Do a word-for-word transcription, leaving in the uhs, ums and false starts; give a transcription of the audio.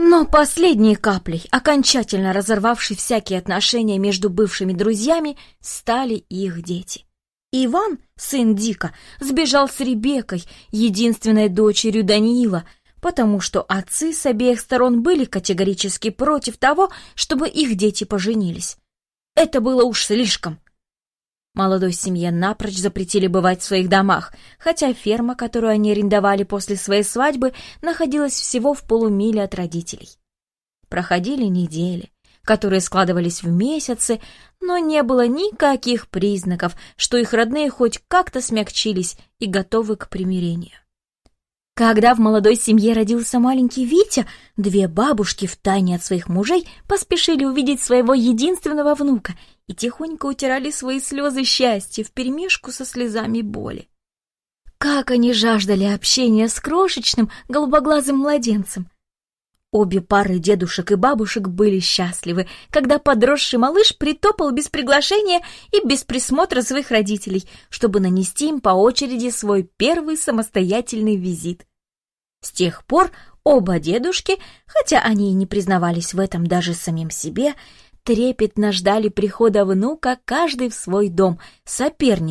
Но последней каплей, окончательно разорвавшей всякие отношения между бывшими друзьями, стали их дети. Иван, сын Дика, сбежал с Ребеккой, единственной дочерью Даниила, потому что отцы с обеих сторон были категорически против того, чтобы их дети поженились. Это было уж слишком. Молодой семье напрочь запретили бывать в своих домах, хотя ферма, которую они арендовали после своей свадьбы, находилась всего в полумиле от родителей. Проходили недели, которые складывались в месяцы, но не было никаких признаков, что их родные хоть как-то смягчились и готовы к примирению. Когда в молодой семье родился маленький Витя, две бабушки втайне от своих мужей поспешили увидеть своего единственного внука и тихонько утирали свои слезы счастья вперемешку со слезами боли. Как они жаждали общения с крошечным голубоглазым младенцем! Обе пары дедушек и бабушек были счастливы, когда подросший малыш притопал без приглашения и без присмотра своих родителей, чтобы нанести им по очереди свой первый самостоятельный визит. С тех пор оба дедушки, хотя они и не признавались в этом даже самим себе, трепетно ждали прихода внука каждый в свой дом, соперничая